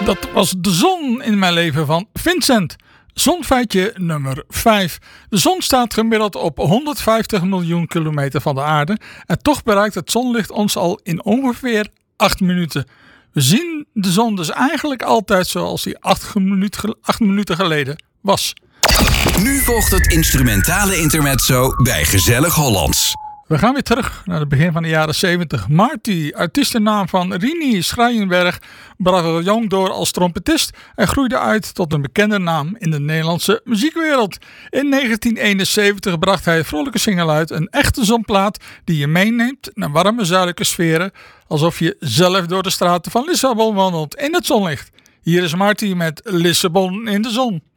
Dat was de zon in mijn leven van Vincent. Zonfeitje nummer 5. De zon staat gemiddeld op 150 miljoen kilometer van de aarde en toch bereikt het zonlicht ons al in ongeveer 8 minuten. We zien de zon dus eigenlijk altijd zoals die 8 minuten geleden was. Nu volgt het instrumentale intermezzo bij Gezellig Hollands. We gaan weer terug naar het begin van de jaren 70. Marty, artiestennaam van Rini Schrijnberg, brak al jong door als trompetist en groeide uit tot een bekende naam in de Nederlandse muziekwereld. In 1971 bracht hij vrolijke single uit, een echte zonplaat die je meeneemt naar warme zuidelijke sferen, alsof je zelf door de straten van Lissabon wandelt in het zonlicht. Hier is Marty met Lissabon in de zon.